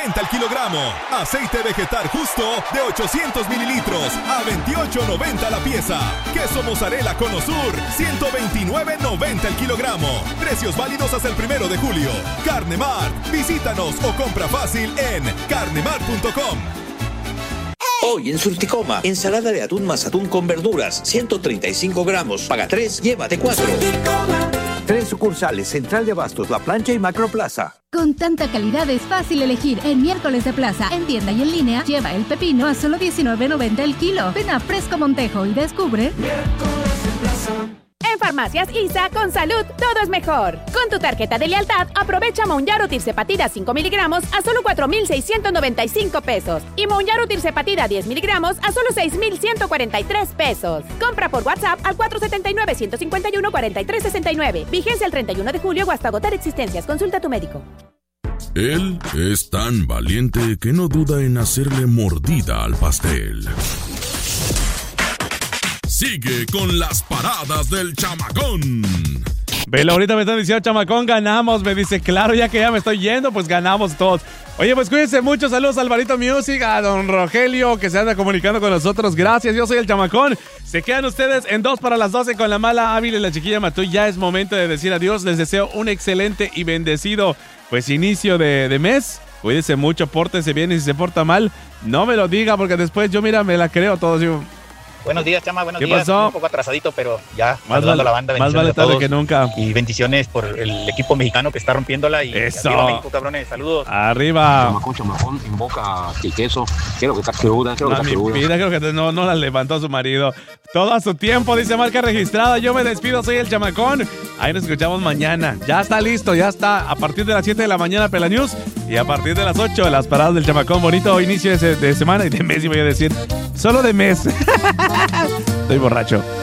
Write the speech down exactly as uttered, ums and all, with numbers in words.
noventa el kilogramo. Aceite vegetal justo de ochocientos mililitros a veintiocho noventa la pieza. Queso mozzarella Cono Sur, ciento veintinueve noventa el kilogramo. Precios válidos hasta el primero de julio. Carne Mart. Visítanos o compra fácil en carnemart punto com. Hoy en Surticoma, ensalada de atún más atún con verduras, ciento treinta y cinco gramos. Paga tres, llévate cuatro. Tres sucursales, Central de Abastos, La Plancha y Macroplaza. Con tanta calidad es fácil elegir. En Miércoles de Plaza, en tienda y en línea, lleva el pepino a solo diecinueve noventa el kilo. Ven a Fresco Montejo y descubre Miércoles de Plaza. En Farmacias I S A, con salud, todo es mejor. Con tu tarjeta de lealtad, aprovecha Monjaro Tirzepatida cinco miligramos a solo cuatro mil seiscientos noventa y cinco pesos. Y Monjaro Tirzepatida diez miligramos a solo seis mil ciento cuarenta y tres pesos. Compra por WhatsApp al cuatro siete nueve, uno cinco uno, cuatro tres seis nueve. Vigencia el treinta y uno de julio o hasta agotar existencias. Consulta a tu médico. Él es tan valiente que no duda en hacerle mordida al pastel. Sigue con las paradas del chamacón. Velo, ahorita me están diciendo, chamacón, ganamos. Me dice, claro, ya que ya me estoy yendo, pues ganamos todos. Oye, pues cuídense mucho. Saludos a Alvarito Music, a don Rogelio, que se anda comunicando con nosotros. Gracias, yo soy el chamacón. Se quedan ustedes en dos para las doce con la mala Ávila y la chiquilla Matú. Ya es momento de decir adiós. Les deseo un excelente y bendecido, pues, inicio de, de mes. Cuídense mucho, pórtense bien y si se porta mal, no me lo diga, porque después yo, mira, me la creo todo. Yo, Buenos días, Chama, buenos ¿Qué días. pasó? Un poco atrasadito, pero ya más saludando vale, a la banda. Más vale tarde que nunca. Y bendiciones por el equipo mexicano que está rompiéndola. Y eso. Arriba México, cabrones. Saludos. Arriba. Chamacón, chamacón, invoca el queso. Quiero que está cruda, quiero que No, está mi cruda. vida, creo que no, no la levantó su marido. Todo a su tiempo, dice marca registrada. Yo me despido, soy el chamacón. Ahí nos escuchamos mañana. Ya está listo, ya está. A partir de las siete de la mañana, Pela News. Y a partir de las ocho, las paradas del chamacón. Bonito inicio de, de semana y de mes, y voy a decir. Solo de mes. Estoy borracho.